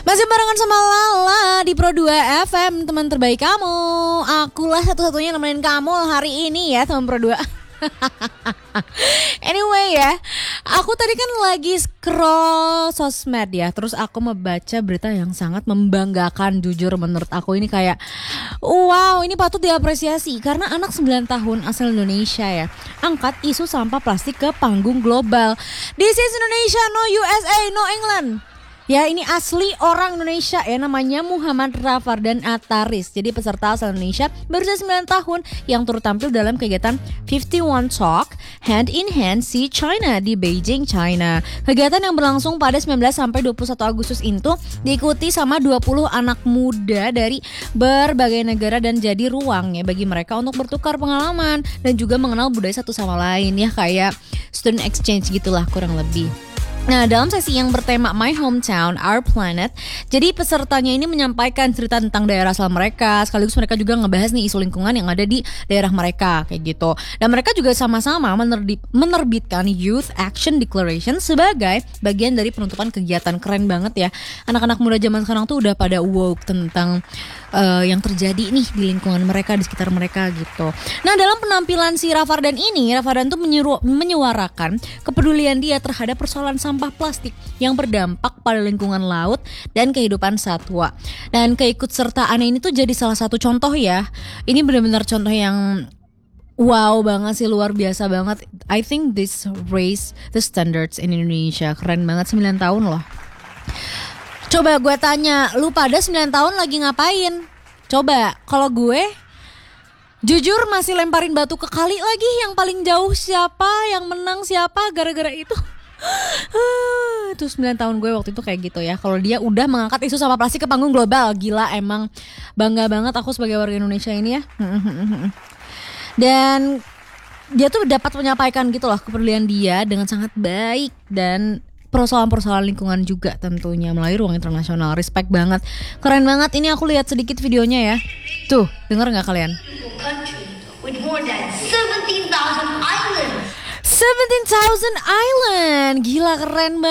Masih barengan sama Lala di Pro 2 FM, teman terbaik kamu. Akulah satu-satunya nemenin kamu hari ini ya, teman Pro 2. Anyway ya, aku tadi kan lagi scroll sosmed ya, terus aku membaca berita yang sangat membanggakan. Jujur menurut aku ini kayak wow, ini patut diapresiasi karena anak 9 tahun asal Indonesia ya angkat isu sampah plastik ke panggung global. This is Indonesia, no USA, no England. Ya, ini asli orang Indonesia ya, namanya Muhammad Rafardan Ataris. Jadi peserta asal Indonesia berusia 9 tahun yang turut tampil dalam kegiatan 51 Talk Hand in Hand See China di Beijing, China. Kegiatan yang berlangsung pada 19 sampai 21 Agustus itu diikuti sama 20 anak muda dari berbagai negara dan jadi ruang ya bagi mereka untuk bertukar pengalaman dan juga mengenal budaya satu sama lain ya, kayak student exchange gitulah kurang lebih. Nah, dalam sesi yang bertema My Hometown, Our Planet, jadi pesertanya ini menyampaikan cerita tentang daerah asal mereka, sekaligus mereka juga ngebahas nih isu lingkungan yang ada di daerah mereka, kayak gitu. Dan mereka juga sama-sama menerbitkan Youth Action Declaration sebagai bagian dari penutupan kegiatan. Keren banget ya, anak-anak muda zaman sekarang tuh udah pada woke tentang yang terjadi nih di lingkungan mereka, di sekitar mereka gitu. Nah, dalam penampilan si Rafardan ini, Rafardan tuh menyuarakan kepedulian dia terhadap persoalan sampah plastik yang berdampak pada lingkungan laut dan kehidupan satwa. Dan keikutsertaannya ini tuh jadi salah satu contoh ya. Ini benar-benar contoh yang wow banget sih, luar biasa banget. I think this raise the standards in Indonesia. Keren banget, 9 tahun loh. Coba gue tanya, lu pada 9 tahun lagi ngapain? Coba, kalau gue jujur masih lemparin batu ke kali lagi. Yang paling jauh siapa, yang menang siapa, gara-gara itu. Itu 9 tahun gue waktu itu kayak gitu ya. Kalau dia udah mengangkat isu sampah plastik ke panggung global, gila, emang bangga banget aku sebagai warga Indonesia ini ya. Dan dia tuh dapat menyampaikan gitu loh kepedulian dia dengan sangat baik, dan persoalan-persoalan lingkungan juga tentunya melalui ruang internasional. Respect banget, keren banget. Ini aku lihat sedikit videonya ya. Tuh, denger gak kalian? 17,000 island, gila keren banget.